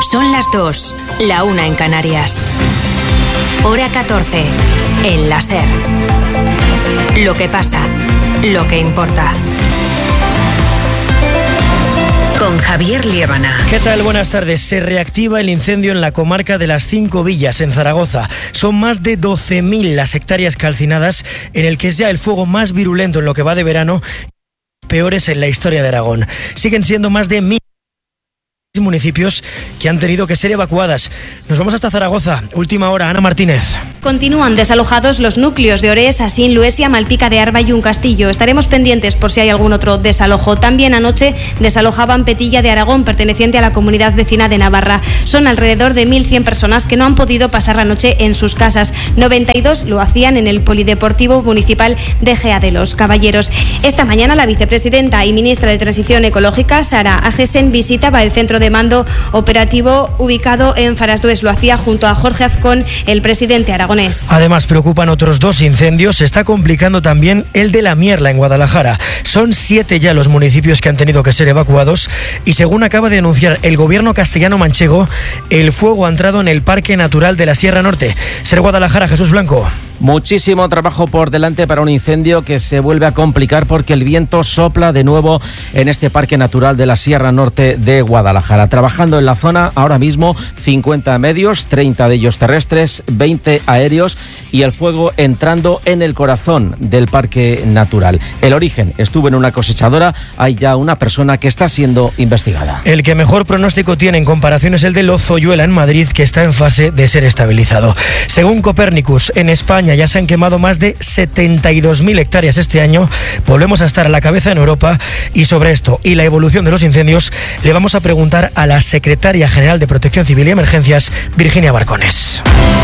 Son las 2, la 1 en Canarias. Hora 14, en la SER. Lo que pasa, lo que importa. Con Javier Liébana. ¿Qué tal? Buenas tardes. Se reactiva el incendio en la comarca de las 5 Villas, en Zaragoza. Son más de 12.000 las hectáreas calcinadas, en el que es ya el fuego más virulento en lo que va de verano, peores en la historia de Aragón. Siguen siendo más de 1.000 municipios que han tenido que ser evacuadas. Nos vamos hasta Zaragoza. Última hora, Ana Martínez. Continúan desalojados los núcleos de Orés, Asín, Luesia, Malpica de Arba y Un Castillo. Estaremos pendientes por si hay algún otro desalojo. También anoche desalojaban Petilla de Aragón, perteneciente a la comunidad vecina de Navarra. Son alrededor de 1.100 personas que no han podido pasar la noche en sus casas. 92 lo hacían en el Polideportivo Municipal de Gea de los Caballeros. Esta mañana la vicepresidenta y ministra de Transición Ecológica, Sara Agesen, visitaba el centro de mando operativo ubicado en Farasdues. Lo hacía junto a Jorge Azcón, el presidente aragonés. Además, preocupan otros 2 incendios. Se está complicando también el de La Mierla, en Guadalajara. Son 7 ya los municipios que han tenido que ser evacuados y, según acaba de anunciar el gobierno castellano-manchego, el fuego ha entrado en el Parque Natural de la Sierra Norte. Ser Guadalajara, Jesús Blanco. Muchísimo trabajo por delante para un incendio que se vuelve a complicar porque el viento sopla de nuevo en este Parque Natural de la Sierra Norte de Guadalajara. Trabajando en la zona ahora mismo 50 medios, 30 de ellos terrestres, 20 aéreos y el fuego entrando en el corazón del Parque Natural. El origen estuvo en una cosechadora, hay ya una persona que está siendo investigada. El que mejor pronóstico tiene en comparación es el de Lozoyuela en Madrid, que está en fase de ser estabilizado. Según Copernicus, en España ya se han quemado más de 72.000 hectáreas este año. Volvemos a estar a la cabeza en Europa, y sobre esto y la evolución de los incendios le vamos a preguntar a la secretaria general de Protección Civil y Emergencias, Virginia Barcones.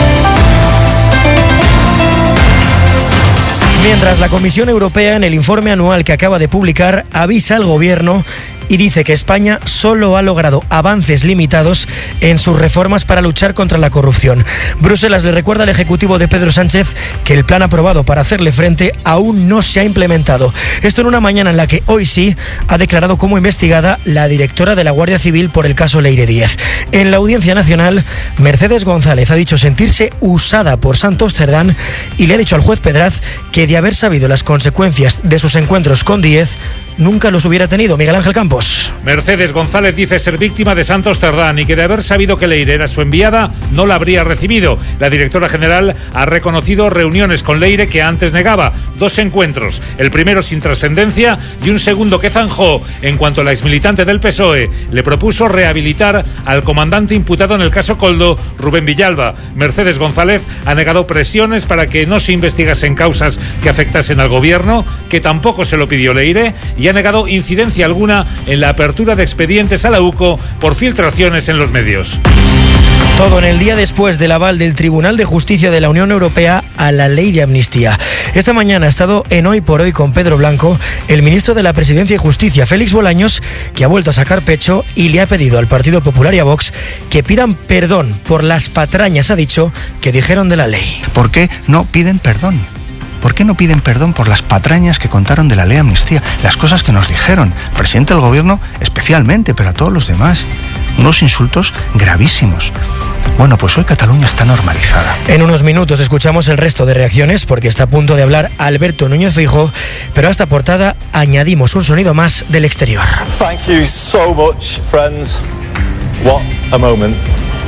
Mientras, la Comisión Europea, en el informe anual que acaba de publicar, avisa al Gobierno y dice que España solo ha logrado avances limitados en sus reformas para luchar contra la corrupción. Bruselas le recuerda al Ejecutivo de Pedro Sánchez que el plan aprobado para hacerle frente aún no se ha implementado. Esto en una mañana en la que hoy sí ha declarado como investigada la directora de la Guardia Civil por el caso Leire Díez. En la Audiencia Nacional, Mercedes González ha dicho sentirse usada por Santos Cerdán y le ha dicho al juez Pedraz que, de haber sabido las consecuencias de sus encuentros con Díez, nunca los hubiera tenido. Miguel Ángel Campos. Mercedes González dice ser víctima de Santos Cerdán y que, de haber sabido que Leire era su enviada, no la habría recibido. La directora general ha reconocido reuniones con Leire que antes negaba. 2 encuentros, el primero sin trascendencia y un segundo que zanjó en cuanto la exmilitante del PSOE le propuso rehabilitar al comandante imputado en el caso Koldo, Rubén Villalba. Mercedes González ha negado presiones para que no se investigasen causas que afectasen al gobierno, que tampoco se lo pidió Leire, y ha negado incidencia alguna en la apertura de expedientes a la UCO por filtraciones en los medios. Todo en el día después del aval del Tribunal de Justicia de la Unión Europea a la ley de amnistía. Esta mañana ha estado en Hoy por Hoy con Pedro Blanco el ministro de la Presidencia y Justicia, Félix Bolaños, que ha vuelto a sacar pecho y le ha pedido al Partido Popular y a Vox que pidan perdón por las patrañas, ha dicho, que dijeron de la ley. ¿Por qué no piden perdón? ¿Por qué no piden perdón por las patrañas que contaron de la ley de amnistía? Las cosas que nos dijeron, el presidente del gobierno especialmente, pero a todos los demás. Unos insultos gravísimos. Bueno, pues hoy Cataluña está normalizada. En unos minutos escuchamos el resto de reacciones, porque está a punto de hablar Alberto Núñez Feijóo, pero a esta portada añadimos un sonido más del exterior. Thank you so much, friends. What a moment.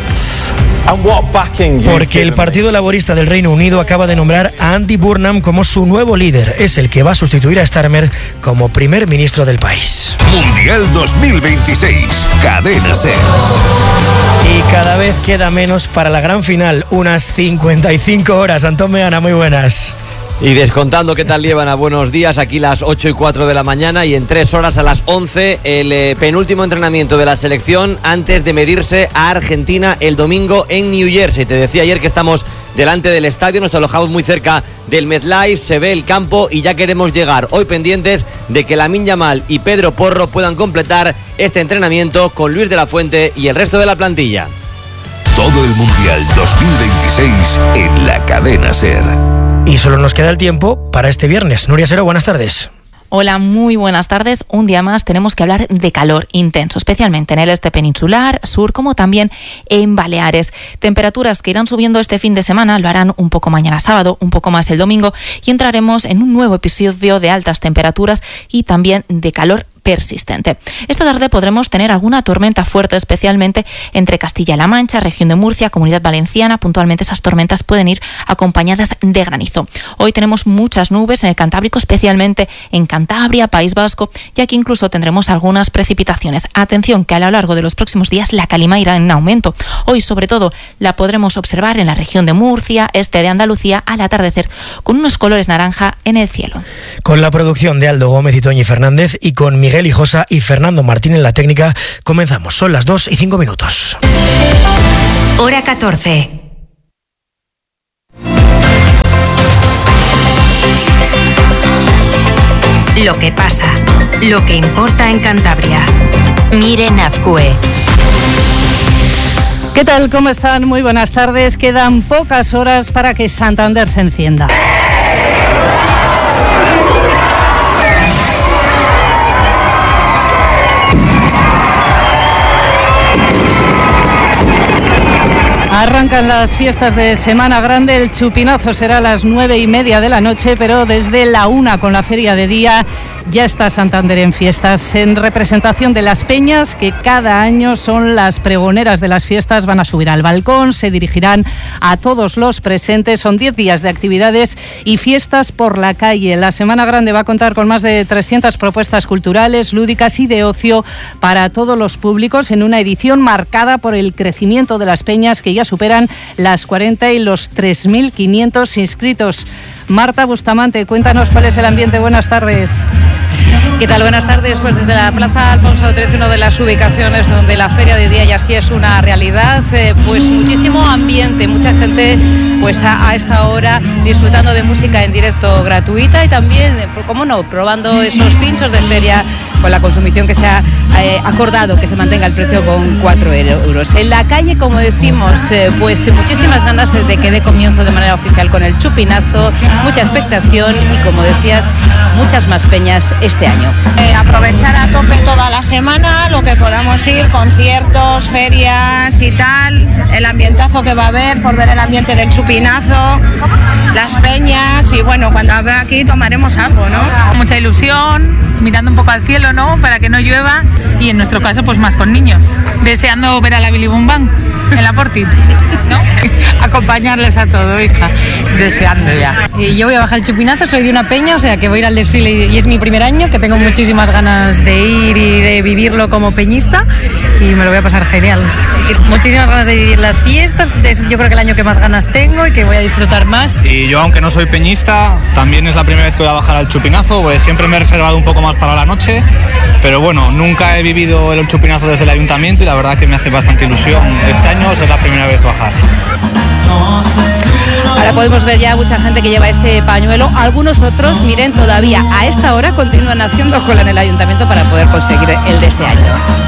Porque el Partido Laborista del Reino Unido acaba de nombrar a Andy Burnham como su nuevo líder. Es el que va a sustituir a Starmer como primer ministro del país. Mundial 2026, Cadena SER. Y cada vez queda menos para la gran final, unas 55 horas. Antón Meana, muy buenas. Y descontando, ¿qué tal, Liébana? Buenos días, aquí las 8:04 de la mañana y en 3 horas a las 11 el penúltimo entrenamiento de la selección antes de medirse a Argentina el domingo en New Jersey. Te decía ayer que estamos delante del estadio, nos alojamos muy cerca del MetLife, se ve el campo y ya queremos llegar. Hoy pendientes de que Lamine Yamal y Pedro Porro puedan completar este entrenamiento con Luis de la Fuente y el resto de la plantilla. Todo el Mundial 2026 en la Cadena SER. Y solo nos queda el tiempo para este viernes. Nuria Sero, buenas tardes. Hola, muy buenas tardes. Un día más tenemos que hablar de calor intenso, especialmente en el este peninsular, sur, como también en Baleares. Temperaturas que irán subiendo este fin de semana, lo harán un poco mañana sábado, un poco más el domingo, y entraremos en un nuevo episodio de altas temperaturas y también de calor persistente. Esta tarde podremos tener alguna tormenta fuerte, especialmente entre Castilla-La Mancha, región de Murcia, Comunidad Valenciana. Puntualmente esas tormentas pueden ir acompañadas de granizo. Hoy tenemos muchas nubes en el Cantábrico, especialmente en Cantabria, País Vasco, y aquí incluso tendremos algunas precipitaciones. Atención, que a lo largo de los próximos días la calima irá en aumento. Hoy, sobre todo, la podremos observar en la región de Murcia, este de Andalucía, al atardecer, con unos colores naranja en el cielo. Con la producción de Aldo Gómez y Toñi Fernández y con Miguel Hijosa y Fernando Martín en la técnica, comenzamos. Son las 2:05. Hora 14. Lo que pasa, lo que importa en Cantabria. Miren Azcue. ¿Qué tal? ¿Cómo están? Muy buenas tardes. Quedan pocas horas para que Santander se encienda. Arrancan las fiestas de Semana Grande. El chupinazo será a las 9:30 de la noche, pero desde la 1 con la feria de día ya está Santander en fiestas, en representación de las peñas, que cada año son las pregoneras de las fiestas. Van a subir al balcón, se dirigirán a todos los presentes. Son 10 días de actividades y fiestas por la calle. La Semana Grande va a contar con más de 300 propuestas culturales, lúdicas y de ocio para todos los públicos, en una edición marcada por el crecimiento de las peñas, que ya superan las 40 y los 3.500 inscritos. Marta Bustamante, cuéntanos cuál es el ambiente. Buenas tardes. ¿Qué tal? Buenas tardes. Pues desde la Plaza Alfonso XIII, una de las ubicaciones donde la feria de día ya sí es una realidad, pues muchísimo ambiente, mucha gente pues a esta hora disfrutando de música en directo gratuita y también, cómo no, probando esos pinchos de feria con la consumición que se ha acordado que se mantenga el precio con 4 euros. En la calle, como decimos, pues muchísimas ganas de que dé comienzo de manera oficial con el chupinazo, mucha expectación y, como decías, muchas más peñas este año. Aprovechar a tope toda la semana, lo que podamos ir, conciertos, ferias y tal, el ambientazo que va a haber por ver el ambiente del chupinazo, las peñas y bueno, cuando habrá aquí tomaremos algo, ¿no? Mucha ilusión, mirando un poco al cielo, ¿no? Para que no llueva y en nuestro caso pues más con niños, deseando ver a la Billy Boom Bang en la Porti, ¿no? Acompañarles a todo, hija, deseando ya. Y yo voy a bajar el chupinazo, soy de una peña, o sea que voy a ir al desfile y es mi primer año, que tengo muchísimas ganas de ir y de vivirlo como peñista y me lo voy a pasar genial. Muchísimas ganas de vivir las fiestas, yo creo que el año que más ganas tengo y que voy a disfrutar más. Y yo, aunque no soy peñista, también es la primera vez que voy a bajar al chupinazo, pues siempre me he reservado un poco más para la noche, pero bueno, nunca he vivido el chupinazo desde el ayuntamiento y la verdad que me hace bastante ilusión. Este año es la primera vez bajar. Ahora podemos ver ya mucha gente que lleva ese pañuelo. Algunos otros, miren, todavía a esta hora continúan haciendo cola en el ayuntamiento para poder conseguir el de este año.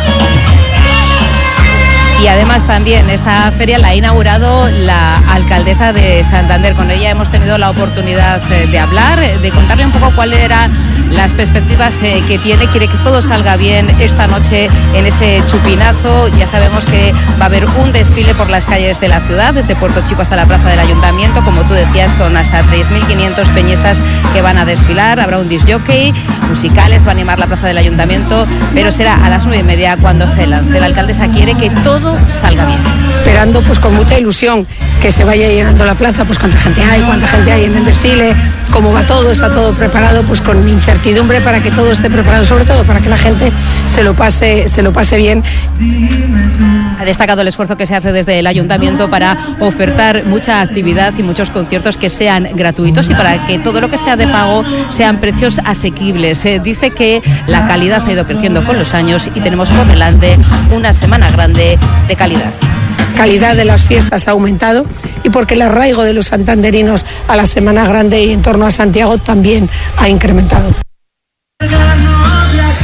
Y además también esta feria la ha inaugurado la alcaldesa de Santander. Con ella hemos tenido la oportunidad de hablar, de contarle un poco cuáles eran las perspectivas que tiene. Quiere que todo salga bien esta noche en ese chupinazo. Ya sabemos que va a haber un desfile por las calles de la ciudad, desde Puerto Chico hasta la plaza del ayuntamiento, como tú decías, con hasta 3.500 peñistas que van a desfilar. Habrá un disc jockey, musicales, va a animar la plaza del ayuntamiento, pero será a las 9:30 cuando se lance. La alcaldesa quiere que todo salga bien. Esperando pues con mucha ilusión que se vaya llenando la plaza, pues cuánta gente hay en el desfile, cómo va todo, está todo preparado, pues con incertidumbre para que todo esté preparado, sobre todo para que la gente se lo pase bien. Ha destacado el esfuerzo que se hace desde el ayuntamiento para ofertar mucha actividad y muchos conciertos que sean gratuitos y para que todo lo que sea de pago sean precios asequibles. Dice que la calidad ha ido creciendo con los años y tenemos por delante una Semana Grande de calidad. Calidad de las fiestas ha aumentado y porque el arraigo de los santanderinos a la Semana Grande y en torno a Santiago también ha incrementado.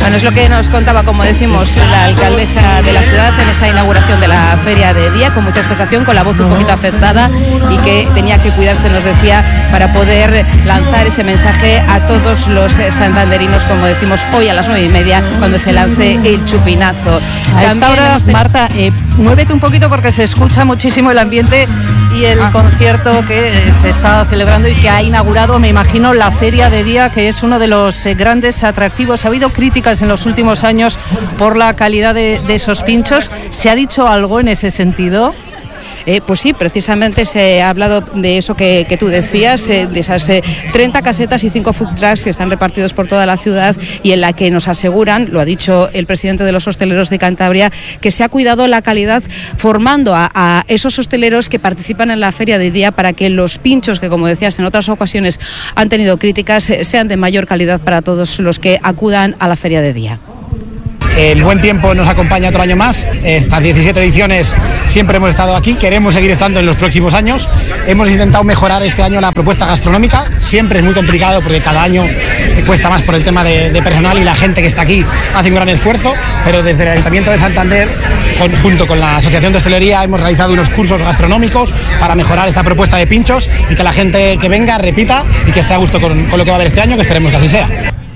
Bueno, es lo que nos contaba, como decimos, la alcaldesa de la ciudad en esa inauguración de la Feria de Día, con mucha expectación, con la voz un poquito afectada y que tenía que cuidarse, nos decía, para poder lanzar ese mensaje a todos los santanderinos, como decimos, hoy a las 9:30, cuando se lance el chupinazo. A esta hora, Marta, muévete un poquito porque se escucha muchísimo el ambiente y el concierto que se está celebrando y que ha inaugurado, me imagino, la Feria de Día, que es uno de los grandes atractivos. Ha habido críticas en los últimos años por la calidad de esos pinchos. ¿Se ha dicho algo en ese sentido? Pues sí, precisamente se ha hablado de eso que tú decías, de esas 30 casetas y 5 food trucks que están repartidos por toda la ciudad y en la que nos aseguran, lo ha dicho el presidente de los hosteleros de Cantabria, que se ha cuidado la calidad formando a esos hosteleros que participan en la Feria de Día para que los pinchos, que como decías en otras ocasiones han tenido críticas, sean de mayor calidad para todos los que acudan a la Feria de Día. El buen tiempo nos acompaña otro año más. Estas 17 ediciones siempre hemos estado aquí, queremos seguir estando en los próximos años. Hemos intentado mejorar este año la propuesta gastronómica. Siempre es muy complicado porque cada año cuesta más por el tema de personal y la gente que está aquí hace un gran esfuerzo, pero desde el Ayuntamiento de Santander, junto con la Asociación de Hostelería, hemos realizado unos cursos gastronómicos para mejorar esta propuesta de pinchos y que la gente que venga repita y que esté a gusto con lo que va a haber este año, que esperemos que así sea.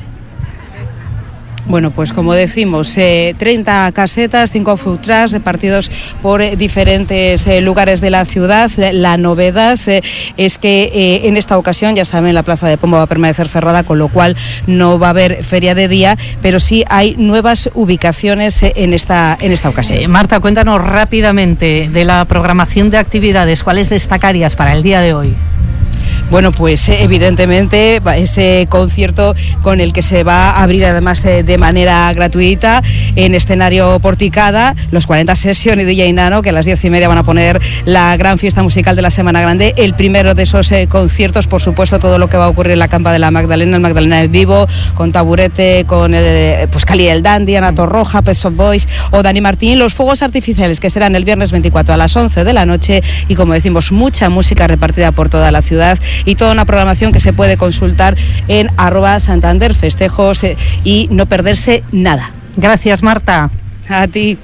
Bueno, pues como decimos, 30 casetas, 5 food trucks repartidos por diferentes lugares de la ciudad. La novedad es que en esta ocasión, ya saben, la Plaza de Pombo va a permanecer cerrada, con lo cual no va a haber Feria de Día, pero sí hay nuevas ubicaciones en esta ocasión. Marta, cuéntanos rápidamente de la programación de actividades. ¿Cuáles destacarías para el día de hoy? Bueno, pues evidentemente ese concierto con el que se va a abrir además de manera gratuita en escenario Porticada, los 40 Session y DJ Nano, que a las 10:30 van a poner la gran fiesta musical de la Semana Grande. El primero de esos conciertos, por supuesto, todo lo que va a ocurrir en la Campa de la Magdalena, el Magdalena en vivo, con Taburete, con pues Cali el Dandy, Ana Torroja, Pet Shop Boys o Dani Martín. Los fuegos artificiales, que serán el viernes 24 a las 11 de la noche y, como decimos, mucha música repartida por toda la ciudad y toda una programación que se puede consultar en @SantanderFestejos y no perderse nada. Gracias, Marta. A ti.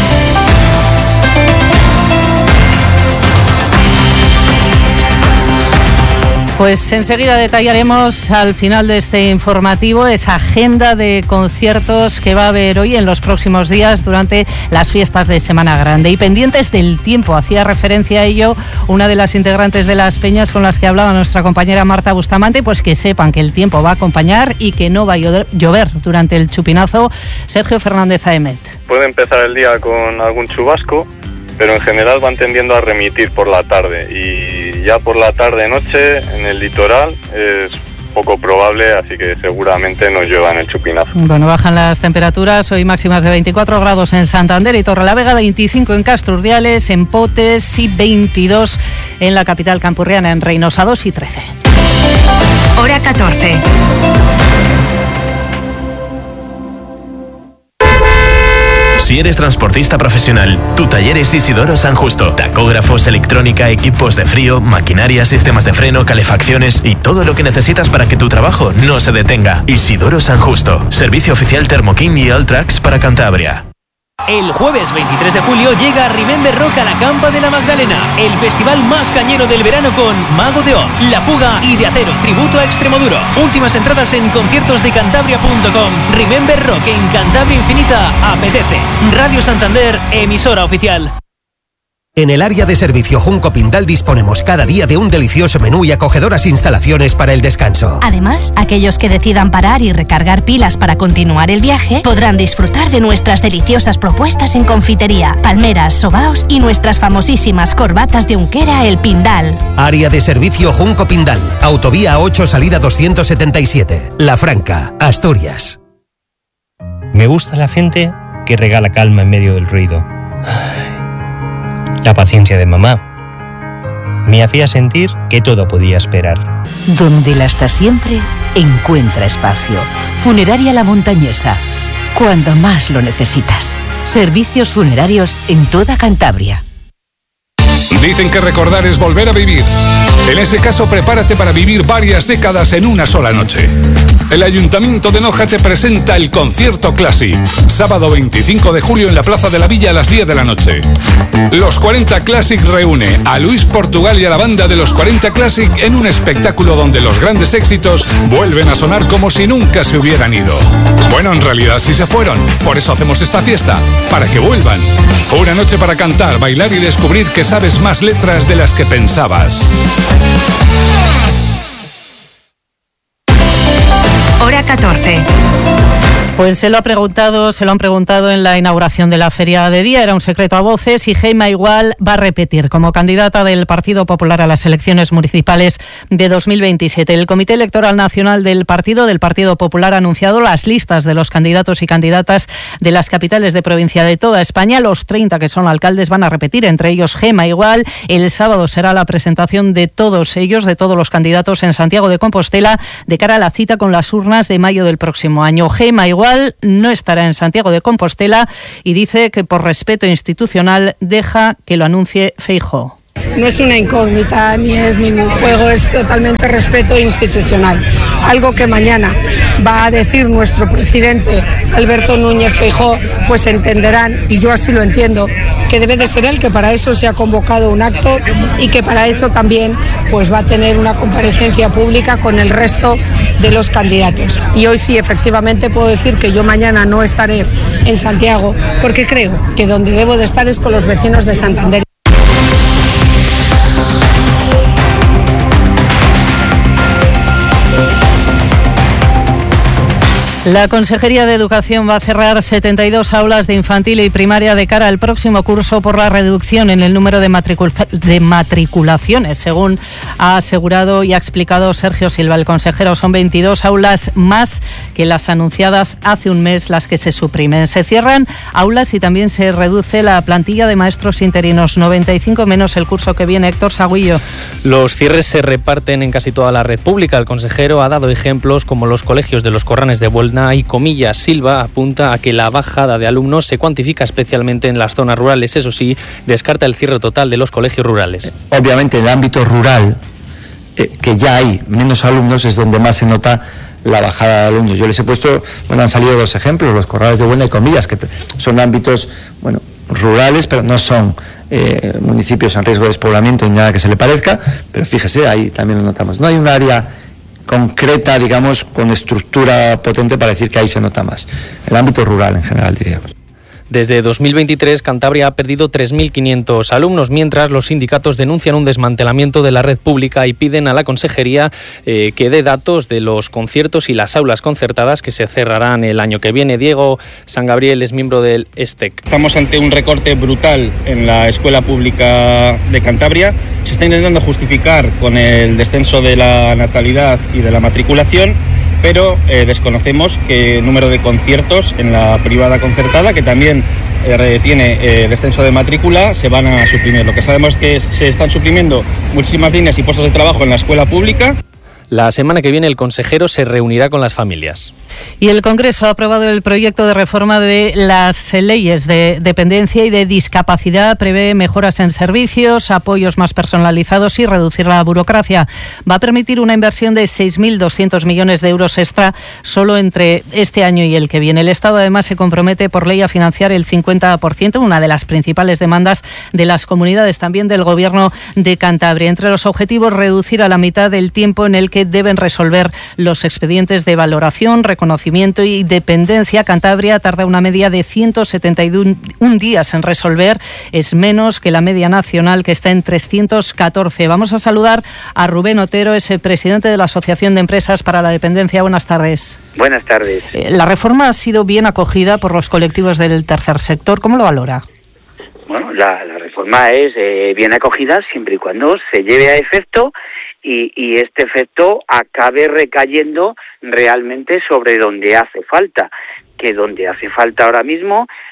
Pues enseguida detallaremos al final de este informativo esa agenda de conciertos que va a haber hoy en los próximos días durante las fiestas de Semana Grande. Y pendientes del tiempo, hacía referencia a ello una de las integrantes de las peñas con las que hablaba nuestra compañera Marta Bustamante, pues que sepan que el tiempo va a acompañar y que no va a llover durante el chupinazo. Sergio Fernández Aemet. Puede empezar el día con algún chubasco, pero en general van tendiendo a remitir por la tarde y ya por la tarde-noche en el litoral es poco probable, así que seguramente no llueva en el chupinazo. Bueno, bajan las temperaturas, hoy máximas de 24 grados en Santander y Torrelavega, 25 en Castro Urdiales, en Potes y 22 en la capital campurriana, en Reynosa 2 y 13. Hora 14. Si eres transportista profesional, tu taller es Isidoro San Justo. Tacógrafos, electrónica, equipos de frío, maquinaria, sistemas de freno, calefacciones y todo lo que necesitas para que tu trabajo no se detenga. Isidoro San Justo. Servicio oficial Thermoking y Alltrax para Cantabria. El jueves 23 de julio llega Remember Rock a la Campa de la Magdalena, el festival más cañero del verano con Mago de Oz, La Fuga y De Acero, tributo a Extremoduro. Últimas entradas en conciertosdecantabria.com. Remember Rock en Cantabria Infinita apetece. Radio Santander, emisora oficial. En el área de servicio Junco Pindal disponemos cada día de un delicioso menú y acogedoras instalaciones para el descanso. Además, aquellos que decidan parar y recargar pilas para continuar el viaje podrán disfrutar de nuestras deliciosas propuestas en confitería, palmeras, sobaos y nuestras famosísimas corbatas de Unquera El Pindal. Área de servicio Junco Pindal, Autovía 8 salida 277, La Franca, Asturias. Me gusta la gente que regala calma en medio del ruido. La paciencia de mamá me hacía sentir que todo podía esperar. Donde la está siempre, encuentra espacio. Funeraria La Montañesa. Cuando más lo necesitas. Servicios funerarios en toda Cantabria. Dicen que recordar es volver a vivir. En ese caso, prepárate para vivir varias décadas en una sola noche. El Ayuntamiento de Noja te presenta el Concierto Classic. Sábado 25 de julio en la Plaza de la Villa a las 10 de la noche. Los 40 Classic reúne a Luis Portugal y a la banda de los 40 Classic en un espectáculo donde los grandes éxitos vuelven a sonar como si nunca se hubieran ido. Bueno, en realidad sí se fueron. Por eso hacemos esta fiesta, para que vuelvan. Una noche para cantar, bailar y descubrir que sabes más letras de las que pensabas. Hora 14. Pues se lo han preguntado en la inauguración de la Feria de Día, era un secreto a voces, y Gemma Igual va a repetir como candidata del Partido Popular a las elecciones municipales de 2027. El Comité Electoral Nacional del Partido Popular ha anunciado las listas de los candidatos y candidatas de las capitales de provincia de toda España. Los 30 que son alcaldes van a repetir, entre ellos Gemma Igual. El sábado será la presentación de todos ellos, de todos los candidatos en Santiago de Compostela, de cara a la cita con las urnas de mayo del próximo año. Gemma Igual no estará en Santiago de Compostela y dice que por respeto institucional deja que lo anuncie Feijóo. No es una incógnita ni es ningún juego, es totalmente respeto institucional. Algo que mañana va a decir nuestro presidente Alberto Núñez Feijóo, pues entenderán, y yo así lo entiendo, que debe de ser él, que para eso se ha convocado un acto y que para eso también pues va a tener una comparecencia pública con el resto de los candidatos. Y hoy sí, efectivamente, puedo decir que yo mañana no estaré en Santiago, porque creo que donde debo de estar es con los vecinos de Santander. La Consejería de Educación va a cerrar 72 aulas de infantil y primaria de cara al próximo curso por la reducción en el número de matriculaciones, según ha asegurado y ha explicado Sergio Silva, el consejero. Son 22 aulas más que las anunciadas hace un mes, las que se suprimen. Se cierran aulas y también se reduce la plantilla de maestros interinos, 95 menos el curso que viene. Héctor Sagüillo. Los cierres se reparten en casi toda la red pública. El consejero ha dado ejemplos como los colegios de los Corranes de Buelna y Comillas. Silva apunta a que la bajada de alumnos se cuantifica especialmente en las zonas rurales. Eso sí, descarta el cierre total de los colegios rurales. Obviamente en el ámbito rural, que ya hay menos alumnos, es donde más se nota la bajada de alumnos. Yo les he puesto, han salido dos ejemplos, los Corrales de Buelna y Comillas, que son ámbitos, rurales, pero no son municipios en riesgo de despoblamiento ni nada que se le parezca, pero fíjese, ahí también lo notamos. No hay un área concreta, digamos, con estructura potente para decir que ahí se nota más. El ámbito rural en general, diría. Desde 2023, Cantabria ha perdido 3.500 alumnos, mientras los sindicatos denuncian un desmantelamiento de la red pública y piden a la Consejería que dé datos de los conciertos y las aulas concertadas que se cerrarán el año que viene. Diego San Gabriel es miembro del ESTEC. Estamos ante un recorte brutal en la escuela pública de Cantabria. Se está intentando justificar con el descenso de la natalidad y de la matriculación, pero desconocemos que el número de conciertos en la privada concertada, que también tiene descenso de matrícula, se van a suprimir. Lo que sabemos es que se están suprimiendo muchísimas líneas y puestos de trabajo en la escuela pública. La semana que viene el consejero se reunirá con las familias. Y el Congreso ha aprobado el proyecto de reforma de las leyes de dependencia y de discapacidad. Prevé mejoras en servicios, apoyos más personalizados y reducir la burocracia. Va a permitir una inversión de 6.200 millones de euros extra solo entre este año y el que viene. El Estado además se compromete por ley a financiar el 50%, una de las principales demandas de las comunidades, también del Gobierno de Cantabria. Entre los objetivos, reducir a la mitad el tiempo en el que deben resolver los expedientes de valoración, reconocimiento y dependencia. Cantabria tarda una media de 171 días en resolver. Es menos que la media nacional, que está en 314. Vamos a saludar a Rubén Otero, es el presidente de la Asociación de Empresas para la Dependencia. Buenas tardes. Buenas tardes. La reforma ha sido bien acogida por los colectivos del tercer sector. ¿Cómo lo valora? Bueno, la reforma es bien acogida siempre y cuando se lleve a efecto y este efecto acabe recayendo realmente sobre donde hace falta, que donde hace falta ahora mismo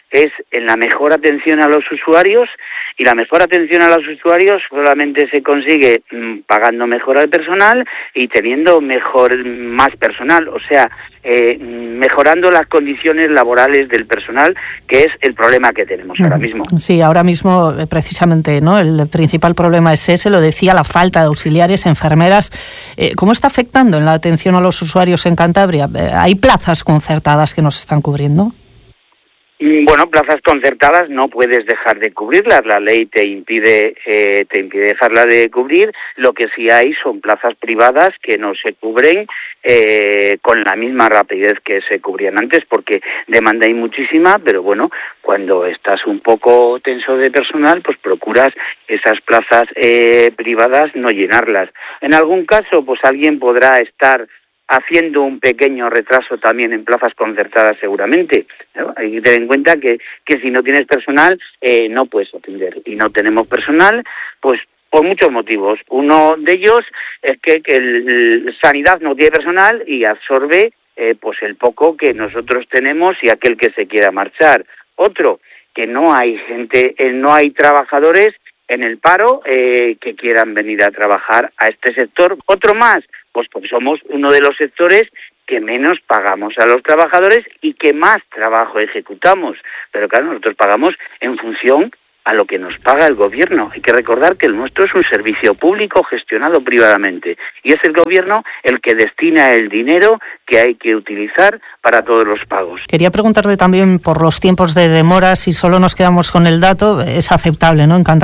es en la mejor atención a los usuarios, y la mejor atención a los usuarios solamente se consigue pagando mejor al personal y teniendo más personal, o sea, mejorando las condiciones laborales del personal, que es el problema que tenemos ahora mismo. Sí, ahora mismo precisamente, ¿no? El principal problema es ese, lo decía, la falta de auxiliares, enfermeras. ¿Cómo está afectando en la atención a los usuarios en Cantabria? ¿Hay plazas concertadas que nos están cubriendo? Bueno, plazas concertadas no puedes dejar de cubrirlas, la ley te impide dejarla de cubrir. Lo que sí hay son plazas privadas que no se cubren con la misma rapidez que se cubrían antes, porque demanda hay muchísima, pero bueno, cuando estás un poco tenso de personal, pues procuras esas plazas privadas no llenarlas. En algún caso, pues alguien podrá estar haciendo un pequeño retraso también en plazas concertadas seguramente, ¿no? Hay que tener en cuenta que si no tienes personal no puedes atender, y no tenemos personal pues por muchos motivos. Uno de ellos es que Sanidad no tiene personal y absorbe pues el poco que nosotros tenemos y aquel que se quiera marchar. Otro, que no hay gente, no hay trabajadores en el paro que quieran venir a trabajar a este sector. Otro más, pues porque somos uno de los sectores que menos pagamos a los trabajadores y que más trabajo ejecutamos. Pero claro, nosotros pagamos en función a lo que nos paga el gobierno. Hay que recordar que el nuestro es un servicio público gestionado privadamente y es el gobierno el que destina el dinero que hay que utilizar para todos los pagos. Quería preguntarle también por los tiempos de demora, si solo nos quedamos con el dato, es aceptable, ¿no?